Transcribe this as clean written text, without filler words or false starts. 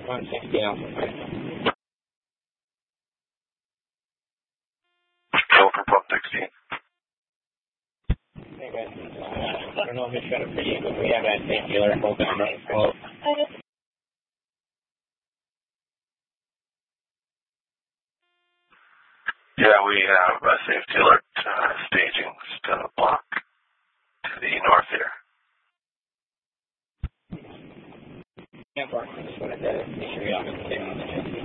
160 Alpha. Go for Pump 16. Hey guys, I don't know if it's better for you, but we have that same dealer both on that quote. Yeah, we have a safe dealer staging just a block to the north here. Yeah, Mark, I just wanted to make sure you all got the same on the